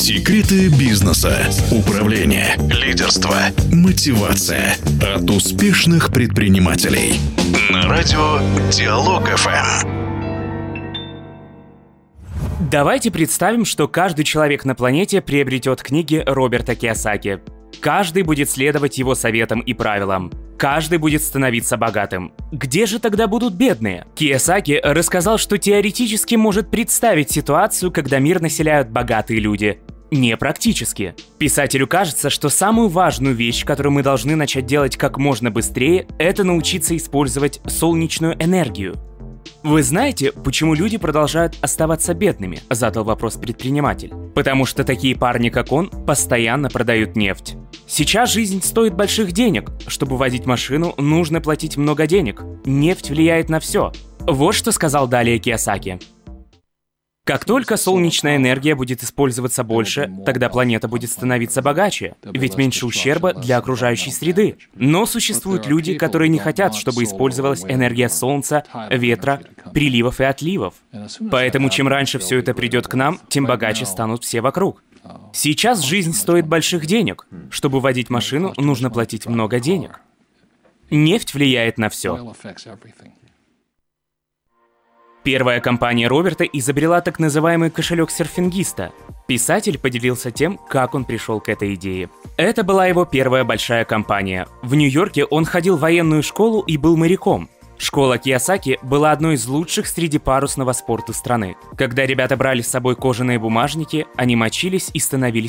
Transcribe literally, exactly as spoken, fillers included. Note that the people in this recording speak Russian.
Секреты бизнеса, управления, лидерства, мотивация от успешных предпринимателей. На радио Диалог эф эм. Давайте представим, что каждый человек на планете приобретет книги Роберта Кийосаки. Каждый будет следовать его советам и правилам. Каждый будет становиться богатым. Где же тогда будут бедные? Кийосаки рассказал, что теоретически может представить ситуацию, когда мир населяют богатые люди. Не практически. Писателю кажется, что самую важную вещь, которую мы должны начать делать как можно быстрее, это научиться использовать солнечную энергию. Вы знаете, почему люди продолжают оставаться бедными? Задал вопрос предприниматель. Потому что такие парни, как он, постоянно продают нефть. Сейчас жизнь стоит больших денег. Чтобы водить машину, нужно платить много денег. Нефть влияет на все. Вот что сказал далее Кийосаки. Как только солнечная энергия будет использоваться больше, тогда планета будет становиться богаче, ведь меньше ущерба для окружающей среды. Но существуют люди, которые не хотят, чтобы использовалась энергия солнца, ветра, приливов и отливов. Поэтому чем раньше все это придет к нам, тем богаче станут все вокруг. Сейчас жизнь стоит больших денег. Чтобы водить машину, нужно платить много денег. Нефть влияет на все. Первая компания Роберта изобрела так называемый кошелек серфингиста. Писатель поделился тем, как он пришел к этой идее. Это была его первая большая компания. В Нью-Йорке он ходил в военную школу и был моряком. Школа Кийосаки была одной из лучших среди парусного спорта страны. Когда ребята брали с собой кожаные бумажники, они мочились и становились